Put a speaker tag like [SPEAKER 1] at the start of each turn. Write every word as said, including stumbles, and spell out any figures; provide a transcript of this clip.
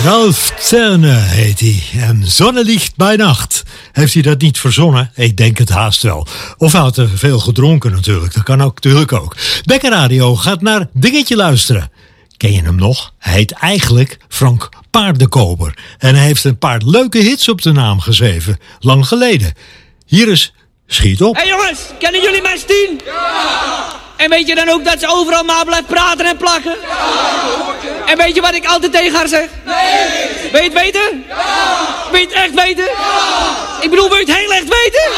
[SPEAKER 1] Ralph Zerne heet hij. En Zonnelicht bij nacht. Heeft hij dat niet verzonnen? Ik denk het haast wel. Of hij had te veel gedronken natuurlijk. Dat kan ook natuurlijk ook. Bekker Radio gaat naar Dingetje luisteren. Ken je hem nog? Hij heet eigenlijk Frank Paardenkoper. En hij heeft een paar leuke hits op de naam geschreven. Lang geleden. Hier is Schiet op.
[SPEAKER 2] Hé hey jongens, kennen jullie mijn Stien? Ja! En weet je dan ook dat ze overal maar blijft praten en plakken? Ja! En weet je wat ik altijd tegen haar zeg? Nee! Weet je het weten? Ja! Weet je het echt weten? Ja!